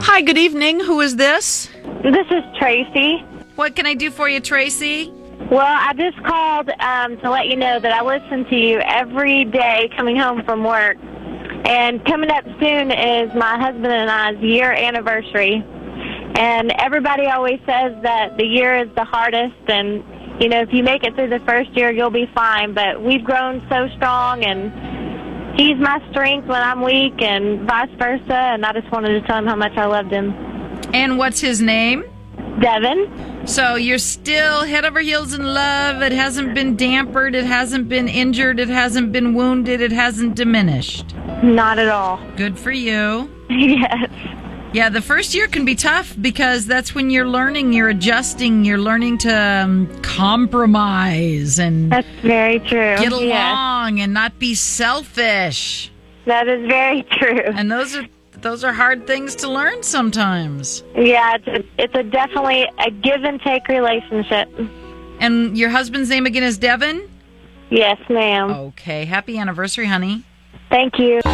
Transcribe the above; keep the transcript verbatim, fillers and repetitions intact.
Hi, good evening. Who is this? This is Tracy. What can I do for you, Tracy? Well, I just called um, to let you know that I listen to you every day coming home from work. And coming up soon is my husband and I's year anniversary. And everybody always says that the year is the hardest, and, you know, if you make it through the first year, you'll be fine. But we've grown so strong, and he's my strength when I'm weak, and vice versa. And I just wanted to tell him how much I loved him. And what's his name? Devin. So you're still head over heels in love. It hasn't been dampered. It hasn't been injured. It hasn't been wounded. It hasn't diminished. Not at all. Good for you. Yes. Yeah, the first year can be tough because that's when you're learning, you're adjusting, you're learning to um, compromise and That's very true. get Yes. along and not be selfish. That is very true. And those are those are hard things to learn sometimes. Yeah, it's a, it's a definitely a give and take relationship. And your husband's name again is Devin? Yes, ma'am. Okay, happy anniversary, honey. Thank you.